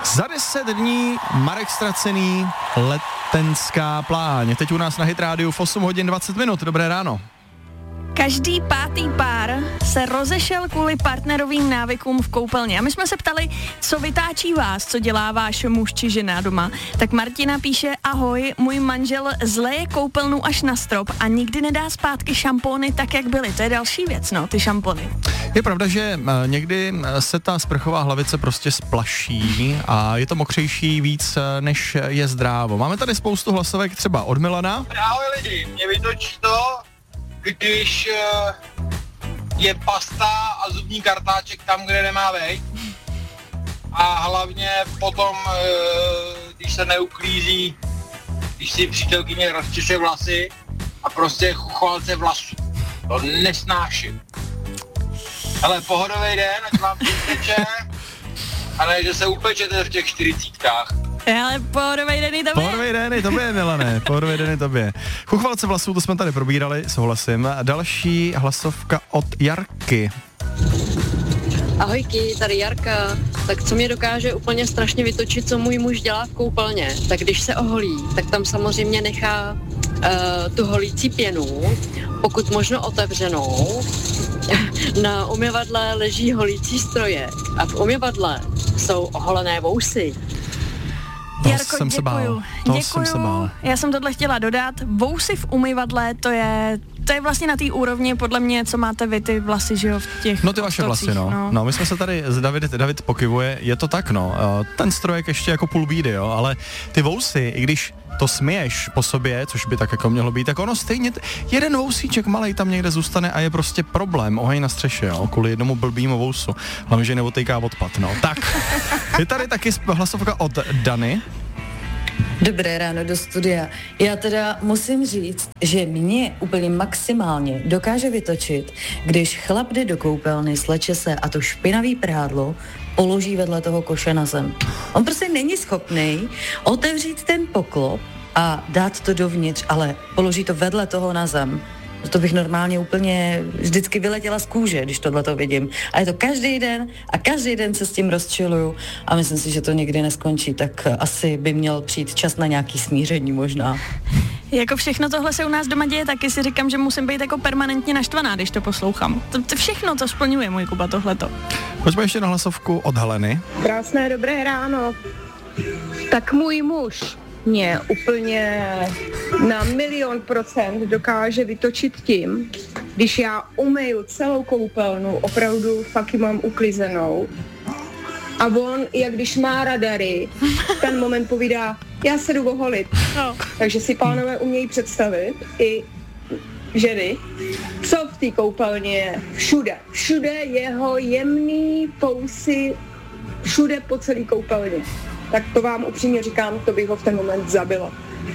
Za 10 dní Marek Ztracený, letenská pláň. Teď u nás na Hit Rádiu v 8 hodin 20 minut. Dobré ráno. Každý pátý pár se rozešel kvůli partnerovým návykům v koupelně. A my jsme se ptali, co vytáčí vás, co dělá váš muž či žena doma. Tak Martina píše, ahoj, můj manžel zleje koupelnu až na strop a nikdy nedá zpátky šampóny tak, jak byly. To je další věc, no, ty šampony. Je pravda, že někdy se ta sprchová hlavice prostě splaší a je to mokřejší víc, než je zdrávo. Máme tady spoustu hlasovek třeba od Milana. Ahoj lidi, mě vytočí to, když je pasta a zubní kartáček tam, kde nemá vejít. A hlavně potom, když se neuklízí, když si přítelkyně rozčeše vlasy a prostě chuchalce vlasů. To nesnáším. Ale pohodový den, ať vám teče, a ne, že se upečete v těch 40. Ale pohodovej den i tobě. Pohodovej den i tobě, Milane, pohodovej den i tobě. Chuchvalce vlasů, to jsme tady probírali, souhlasím. Další hlasovka od Jarky. Ahojky, tady Jarka. Tak co mě dokáže úplně strašně vytočit, co můj muž dělá v koupelně, tak když se oholí, tak tam samozřejmě nechá tu holící pěnu, pokud možno otevřenou. Na umyvadle leží holící stroje a v umyvadle jsou oholené vousy. Jarko, děkuju. Já jsem tohle chtěla dodat. Vousy v umyvadle, to je vlastně na té úrovni, podle mě, co máte vy ty vlasy, že jo, v těch No ty vaše ostocích, vlasy, no. No, my jsme se tady, David pokyvuje, je to tak, no. Ten strojek ještě jako půl bídy, jo, ale ty vousy, i když to směješ po sobě, což by tak jako mělo být, tak ono stejně, jeden vousíček malej tam někde zůstane a je prostě problém, oheň na střeše, jo, kvůli jednomu blbýmu vousu. Hlavně, že neotejká odpad, no. Tak, je tady taky hlasovka od Dany. Dobré ráno do studia. Já teda musím říct, že mě úplně maximálně dokáže vytočit, když chlap jde do koupelny, sleče se a to špinavý prádlo položí vedle toho koše na zem. On prostě není schopný otevřít ten poklop a dát to dovnitř, ale položí to vedle toho na zem. To bych normálně úplně vždycky vyletěla z kůže, když tohleto vidím. A je to každý den a každý den se s tím rozčiluju a myslím si, že to nikdy neskončí, tak asi by měl přijít čas na nějaký smíření možná. Jako všechno tohle se u nás doma děje, taky si říkám, že musím být jako permanentně naštvaná, když to poslouchám. To všechno to splňuje, můj Kuba, tohleto. Pojďme ještě na hlasovku od Heleny. Krásné dobré ráno. Tak můj muž mě úplně na 1,000,000% dokáže vytočit tím, když já umyju celou koupelnu, opravdu fakt ji mám uklizenou. A on, jak když má radary, ten moment povídá, já se jdu oholit. No. Takže si pánové umějí představit, i ženy, co v té koupelně je všude jeho jemný pousy, všude po celé koupelně. Tak to vám upřímně říkám, to bych ho v ten moment zabila.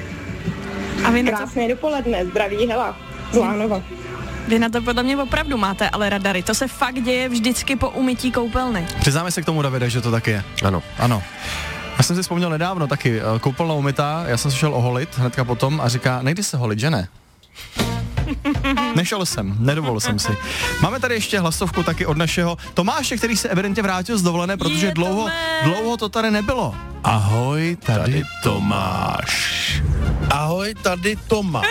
A vy krásné dopoledne, zdraví Hela z Lánova. Vy na to podle mě opravdu máte ale radary. To se fakt děje vždycky po umytí koupelny. Přiznáme se k tomu, Davide, že to tak je. Ano. Já jsem si vzpomněl nedávno taky, koupelna umytá, já jsem se šel oholit hnedka potom a říká, nejdi se holit, že ne? Nešel jsem, nedovolil jsem si. Máme tady ještě hlasovku taky od našeho Tomáše, který se evidentně vrátil z dovolené, protože dlouho to tady nebylo. Ahoj, tady Tomáš. Ahoj, tady Tomáš.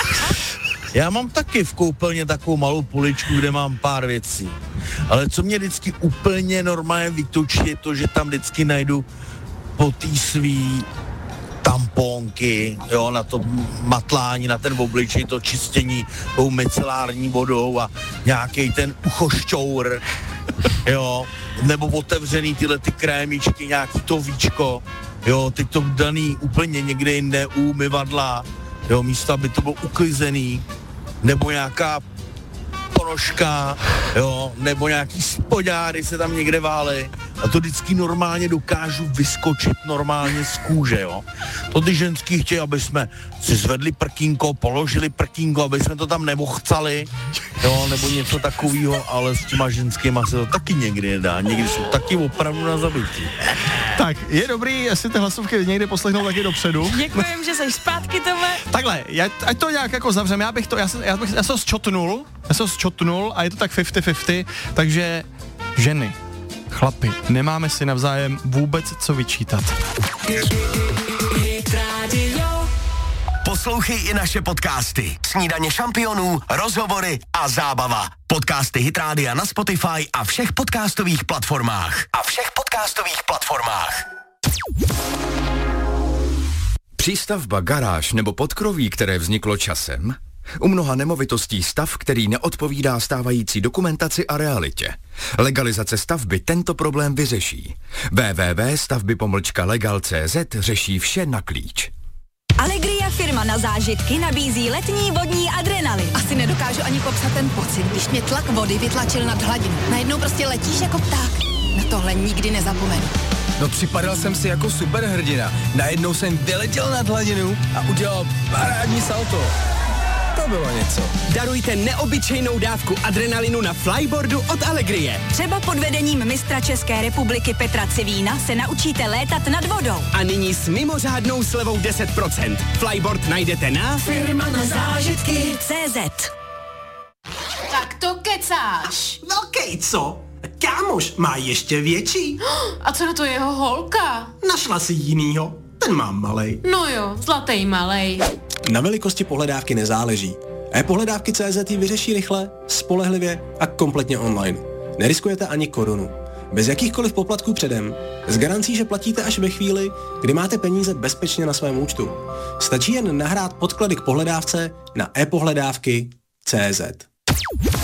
Já mám taky v koupelně takovou malou poličku, kde mám pár věcí. Ale co mě vždycky úplně normálně vytočí, je to, že tam vždycky najdu po tý svý tamponky, jo, na to matlání, na ten obličej, to čistění tou micelární vodou a nějaký ten uchošťour, jo, nebo otevřený tyhle ty krémičky, nějaký to víčko, jo, teď to daný úplně někde jinde u umyvadla, jo, místo, aby to bylo uklizený, nebo nějaká ponožka, jo, nebo nějaký spodňáry se tam někde vály a to vždycky normálně dokážu vyskočit normálně z kůže, jo. To ty ženský chtějí, aby jsme si zvedli prkínko, položili prkínko, aby jsme to tam nemochcali, jo, nebo něco takového, ale s těma ženskýma se to taky někdy nedá, někdy jsou taky opravdu na zabití. Tak, je dobrý, jestli ty hlasovky někdy poslechnou taky dopředu. Děkujem, že jsi zpátky, Tome. Takhle, ať to nějak jako zavřeme, já se zčotnul a je to tak 50-50, takže ženy, chlapi, nemáme si navzájem vůbec co vyčítat. Poslouchej i naše podcasty. Snídaně šampionů, rozhovory a zábava. Podcasty Hit Rádia na Spotify a všech podcastových platformách. Přístavba, garáž nebo podkroví, které vzniklo časem? U mnoha nemovitostí stav, který neodpovídá stávající dokumentaci a realitě. Legalizace stavby tento problém vyřeší. www.stavby-legal.cz řeší vše na klíč. Allegria, firma na zážitky, nabízí letní vodní adrenalin. Asi nedokážu ani popsat ten pocit, když mě tlak vody vytlačil nad hladinu. Najednou prostě letíš jako pták. Na tohle nikdy nezapomenu. No připadal jsem si jako superhrdina. Najednou jsem vyletěl nad hladinu a udělal parádní salto. To bylo něco. Darujte neobyčejnou dávku adrenalinu na flyboardu od Allegrie. Třeba pod vedením mistra České republiky Petra Civína se naučíte létat nad vodou. A nyní s mimořádnou slevou 10%. Flyboard najdete na firma na zážitky CZ. Tak to kecáš. Velkej, co? Kámoš má ještě větší. A co na to jeho holka? Našla si jinýho. Ten má malej. No jo, zlatý malej. Na velikosti pohledávky nezáleží. E-pohledávky.cz ji vyřeší rychle, spolehlivě a kompletně online. Neriskujete ani korunu. Bez jakýchkoliv poplatků předem. S garancí, že platíte až ve chvíli, kdy máte peníze bezpečně na svém účtu. Stačí jen nahrát podklady k pohledávce na e-pohledávky.cz.